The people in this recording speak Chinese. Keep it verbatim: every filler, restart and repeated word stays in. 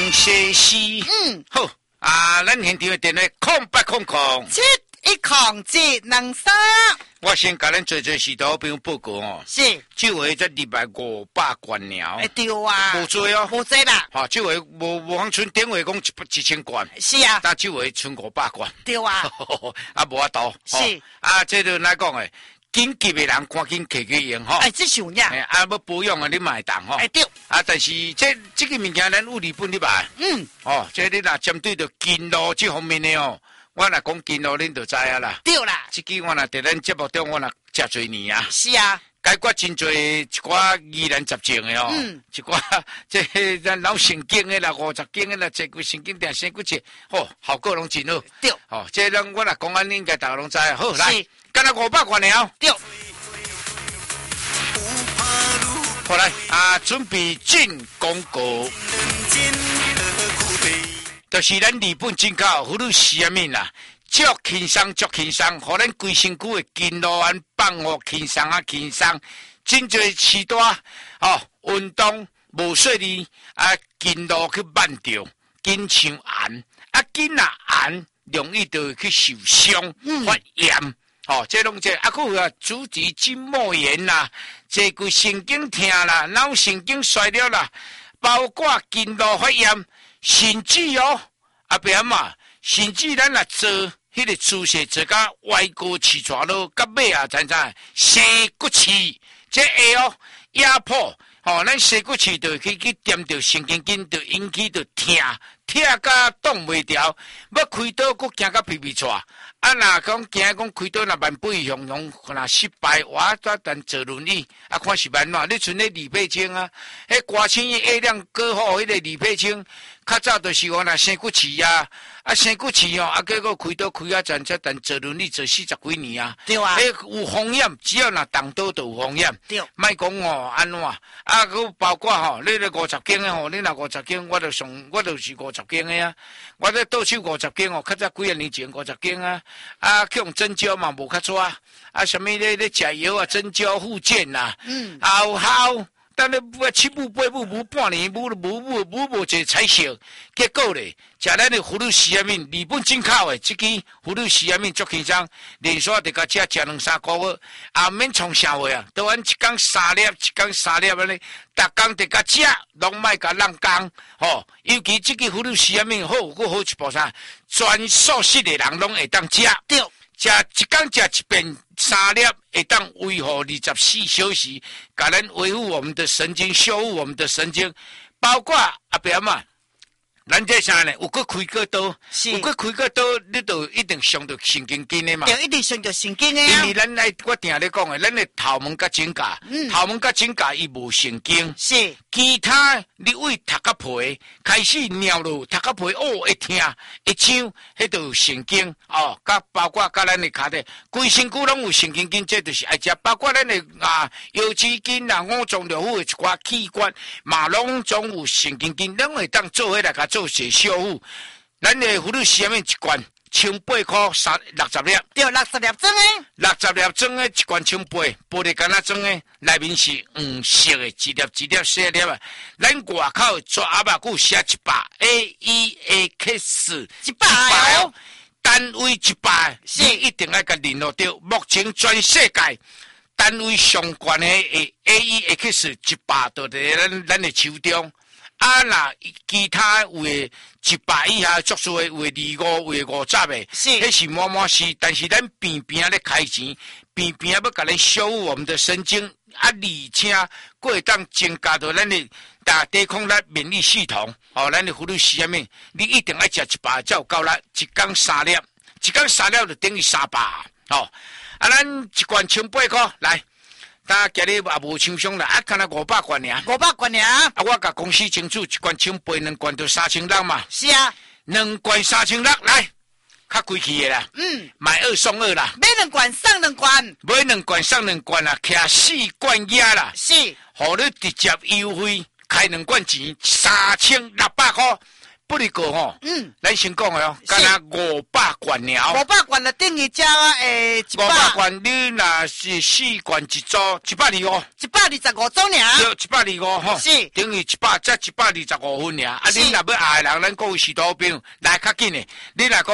西施。 嗯， 好啊，咱现场的电话空八空空。 七一空七两三。 我先甲咱做做许多朋友报告哦。 是。 这回这礼拜五百关了。 哎对啊。 无做哦。 无做啦。 哈，这回无无方村电话讲一一千关。 是啊。 但这回剩五百关。 对啊。 啊，无法度。 是。 啊，这就来讲诶。紧急的人赶紧摕去用吼， 哎，这想呀， 哎，啊，要保养啊，你买当吼， 哎对， 啊，但是这这个物件咱有日本你买， 嗯， 哦，这你若针对着金路这方面的哦，我若讲金路，恁就知啊啦， 对啦， 这个我若在咱节目中我若真侪年啊， 是啊， 解决真侪一寡疑难杂症的哦，嗯，一寡这咱脑神经的啦、五十经的啦、坐骨神经定生骨节，吼，效果拢真好， 对， 哦，这咱我若讲安，应该大家拢知，好来。干了五百块了， 对。 好来啊，准备进广告。就是咱日本进口葫芦丝啊面啦，足轻松足轻松，互咱规身躯的筋络安放哦轻松啊轻松，真侪时段哦运动无说哩啊筋络去慢着，紧像炎啊紧啊炎，容易就去受伤、嗯、发炎。哦，这拢这啊，佫有啊，主治筋膜炎啦，坐骨神经痛啦，脑神经衰弱啦，包括筋络发炎，甚至哦，阿别嘛，甚至咱若做迄个姿势做甲歪高起出咯，甲尾啊，知知生骨刺，这会哦压迫，哦，咱生骨刺就去去掂着神经筋，就引起着痛，痛甲挡袂牢，要开刀佫惊甲皮皮出。啊，若讲惊讲开刀若万不以向向，若失败，我再等坐轮椅，啊，看是万怎？你像那李佩清啊，迄歌星叶亮过好，迄个李佩清，较早就是我若生骨刺啊，啊生骨刺哦，啊结果开刀开啊，阵才等坐轮椅坐四十几年啊， 对啊， 迄有风险，只要若动刀就有风险， 对， 莫讲哦安怎，啊，佮包括吼，你咧五十斤诶吼，你若五十斤，我就上，我就是五十斤诶啊，我咧倒手五十斤哦，较早几啊年前五十斤啊。啊，去用针灸嘛，无较错啊！啊，什么咧咧食药啊，针灸复健呐，嗯，后效，但咧七步八步无半年，无无无无无一彩色，结果咧，食咱的葫芦丝啊面，日本进口的，即支葫芦丝啊面足轻松，连续得甲食食两三个月，啊免创啥话啊，都按一工三粒，一工三粒安尼，逐工得甲食，拢莫甲人讲，吼，尤其即支葫芦丝啊面好，佫好一步啥，全素食的人拢会当食。 对。 食一工食一遍三粒，会当维护二十四小时，甲咱维护我们的神经，修复我们的神经，包括阿伯嘛，咱这啥呢？有个开个刀，有个开个刀，你就一定伤到神经筋的嘛。 对，一定伤到神经的啊。 因为咱来，我定咧讲的，咱的头毛甲指甲，嗯、头毛甲指甲伊无神经， 是其他你为头壳皮开始尿落，头壳皮哦会痛，会痒，迄就有神经哦。甲包括甲咱的骹底，规身躯拢有神经筋，这就是爱食。包括咱的啊腰椎筋啊、五脏六腑的一寡器官，嘛拢总有神经筋，拢会当做伙来甲做些修复。咱的葫芦丝面一罐。千八块三六十粒， 对，六十粒装诶， 六十粒装诶，一罐千八，玻璃干那装诶，内面是黄色诶，一粒一粒细粒啊。咱外口做阿爸古写一百 A E A X， 一百哦， 单位一百，你一定要甲联络到。目前全世界单位上悬诶 A E A X 一百，就伫咱咱诶手中。啊，那其他有诶一百以下足数诶，有诶二五，有诶五十诶， 是， 迄是满满是。但是咱边边咧开钱，边边要甲咱修复我们的神经，啊，而且佫会当增加到咱诶打抵抗力免疫系统。哦，咱诶葫芦丝啊面，你一定要食一百才有够力，一工三粒，一工三粒就等于三百。哦，啊，咱一罐千八块来。但今日也无轻松啦，啊，干那五百块尔， 五百块尔。啊， 我甲公司清楚，一罐千八，两罐就三千六嘛。 是啊， 两罐三千六，来，较贵气的啦。嗯，买二送二啦。 买两罐送两罐， 买两罐送两罐啦，徛四罐压啦。 是， 互你直接优惠，开两罐钱三千六百块， 不离个吼， 嗯， 咱先讲的哦， 是干那五百罐鸟， 五百罐就等于加诶一五百百罐你若是四罐一组，一百二五， 一百二十五种尔。 对，一百二五吼， 是等于一百，才一百二十五分尔。啊， 是恁若要爱的人，咱各位许多朋友来较紧的，你若讲。